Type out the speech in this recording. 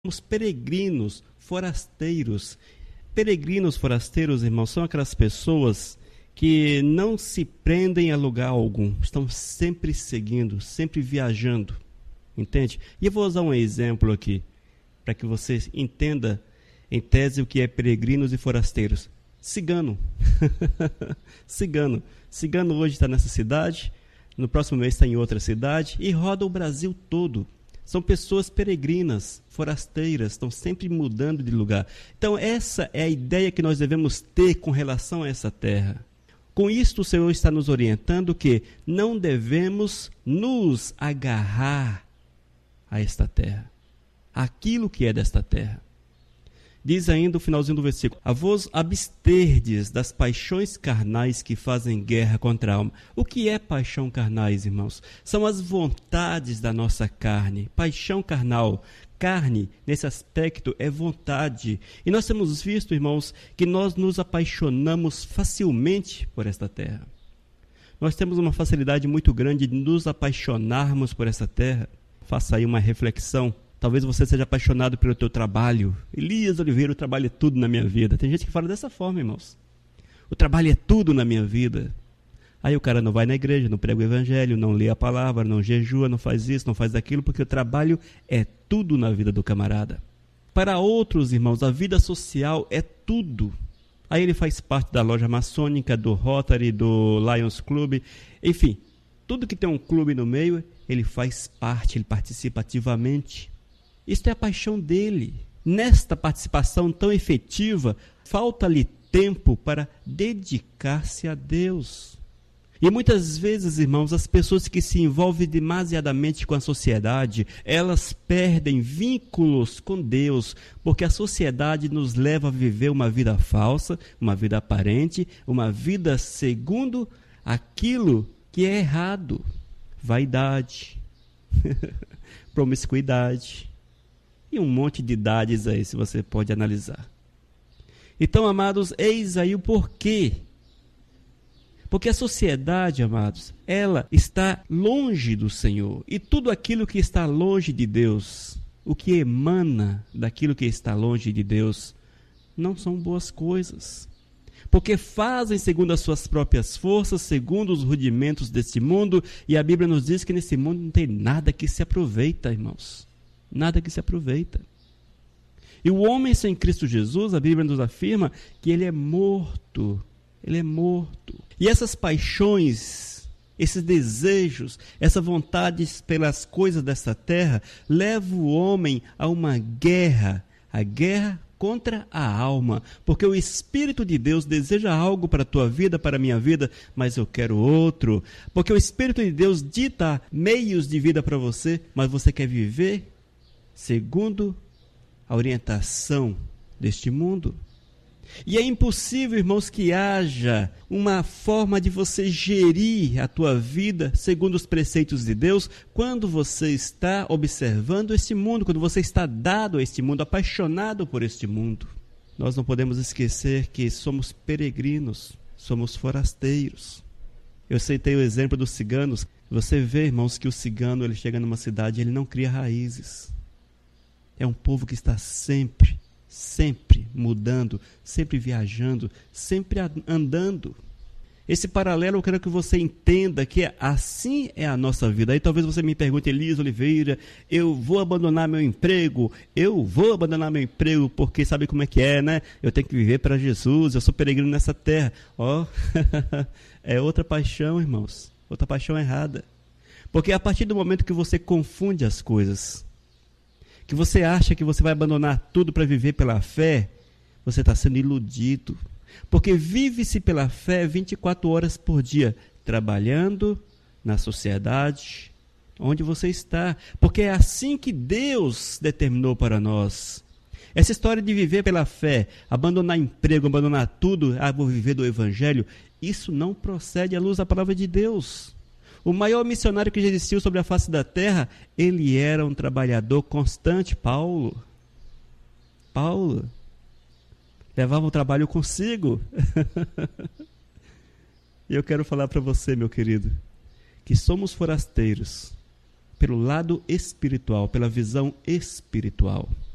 Somos peregrinos, forasteiros. Peregrinos, forasteiros, irmãos, são aquelas pessoas que não se prendem a lugar algum, estão sempre seguindo, sempre viajando, entende? E eu vou usar um exemplo aqui, para que você entenda, em tese, o que é peregrinos e forasteiros. Cigano. Cigano hoje está nessa cidade, no próximo mês está em outra cidade e roda o Brasil todo. São pessoas peregrinas, forasteiras, estão sempre mudando de lugar. Então essa é a ideia que nós devemos ter com relação a essa terra. Com isto o Senhor está nos orientando que não devemos nos agarrar a esta terra, aquilo que é desta terra. Diz ainda o finalzinho do versículo: a vos absterdes das paixões carnais que fazem guerra contra a alma. O que é paixão carnais, irmãos? São as vontades da nossa carne. Paixão carnal. Carne, nesse aspecto, é vontade. E nós temos visto, irmãos, que nós nos apaixonamos facilmente por esta terra. Nós temos uma facilidade muito grande de nos apaixonarmos por essa terra. Faça aí uma reflexão. Talvez você seja apaixonado pelo teu trabalho. Elias Oliveira, o trabalho é tudo na minha vida. Tem gente que fala dessa forma, irmãos. O trabalho é tudo na minha vida. Aí o cara não vai na igreja, não prega o evangelho, não lê a palavra, não jejua, não faz isso, não faz aquilo, porque o trabalho é tudo na vida do camarada. Para outros, irmãos, a vida social é tudo. Aí ele faz parte da loja maçônica, do Rotary, do Lions Club, enfim, tudo que tem um clube no meio, ele faz parte, ele participa ativamente. Isto é a paixão dele. Nesta participação tão efetiva, falta-lhe tempo para dedicar-se a Deus. E muitas vezes, irmãos, as pessoas que se envolvem demasiadamente com a sociedade, elas perdem vínculos com Deus, porque a sociedade nos leva a viver uma vida falsa, uma vida aparente, uma vida segundo aquilo que é errado. Vaidade, promiscuidade e um monte de idades aí, se você pode analisar. Então, amados, eis aí o porquê. Porque a sociedade, amados, ela está longe do Senhor. E tudo aquilo que está longe de Deus, o que emana daquilo que está longe de Deus, não são boas coisas. Porque fazem segundo as suas próprias forças, segundo os rudimentos deste mundo. E a Bíblia nos diz que nesse mundo não tem nada que se aproveita, irmãos. Nada que se aproveita. E o homem sem Cristo Jesus, a Bíblia nos afirma que ele é morto. Ele é morto. E essas paixões, esses desejos, essa vontade pelas coisas dessa terra, leva o homem a uma guerra, a guerra contra a alma, porque o Espírito de Deus deseja algo para a tua vida, para a minha vida, mas eu quero outro, porque o Espírito de Deus dita meios de vida para você, mas você quer viver segundo a orientação deste mundo. E é impossível, irmãos, que haja uma forma de você gerir a tua vida segundo os preceitos de Deus quando você está observando este mundo, quando você está dado a este mundo, apaixonado por este mundo. Nós não podemos esquecer que somos peregrinos, somos forasteiros. Eu citei o exemplo dos ciganos. Você vê, irmãos, que o cigano, ele chega numa cidade e ele não cria raízes. É um povo que está sempre mudando, sempre viajando, sempre andando. Esse paralelo eu quero que você entenda que assim é a nossa vida. Aí talvez você me pergunte: Elias Oliveira, eu vou abandonar meu emprego porque sabe como é que é, né? Eu tenho que viver para Jesus, eu sou peregrino nessa terra. É outra paixão, irmãos, outra paixão errada. Porque a partir do momento que você confunde as coisas, que você acha que você vai abandonar tudo para viver pela fé, você está sendo iludido. Porque vive-se pela fé 24 horas por dia, trabalhando na sociedade, onde você está. Porque é assim que Deus determinou para nós. Essa história de viver pela fé, abandonar emprego, abandonar tudo, vou viver do Evangelho, isso não procede à luz da palavra de Deus. O maior missionário que já existiu sobre a face da terra, ele era um trabalhador constante, Paulo. Levava o trabalho consigo. E eu quero falar para você, meu querido, que somos forasteiros pelo lado espiritual, pela visão espiritual.